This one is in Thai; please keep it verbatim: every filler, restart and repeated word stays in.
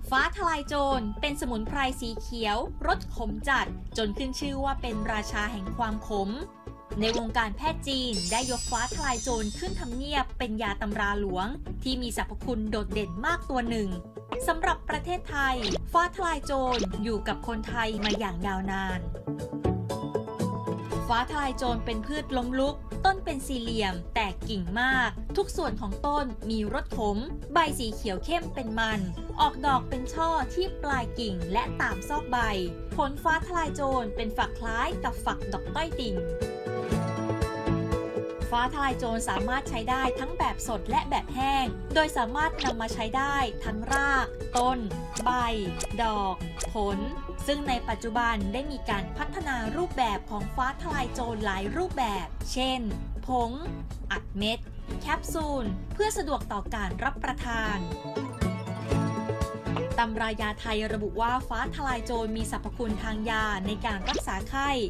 ฟ้าทลายโจรเป็นสมุนไพรสีเขียวรสขมจัดจนขึ้นชื่อว่าเป็นราชาแห่งความขมในวงการแพทย์จีนได้ยกฟ้าทลายโจรขึ้นทำเนียบเป็นยาตำราหลวงที่มีสรรพคุณโดดเด่นมากตัวหนึ่งสำหรับประเทศไทยฟ้าทลายโจรอยู่กับคนไทยมาอย่างยาวนานฟ้าทลายโจรเป็นพืชล้มลุกต้นเป็นสี่เหลี่ยมแตกกิ่งมากทุกส่วนของต้นมีรสขมใบสีเขียวเข้มเป็นมันออกดอกเป็นช่อที่ปลายกิ่งและตามซอกใบผลฟ้าทลายโจรเป็นฝักคล้ายกับฝักดอกต้อยติ่งฟ้าทลายโจรสามารถใช้ได้ทั้งแบบสดและแบบแห้งโดยสามารถนำมาใช้ได้ทั้งรากต้นใบดอกผลซึ่งในปัจจุบันได้มีการพัฒนารูปแบบของฟ้าทลายโจรหลายรูปแบบ เช่น ผง อัดเม็ด แคปซูล เพื่อสะดวกต่อการรับประทาน ตำรายาไทยระบุว่าฟ้าทลายโจรมีสรรพคุณทางยาในการรักษาไข้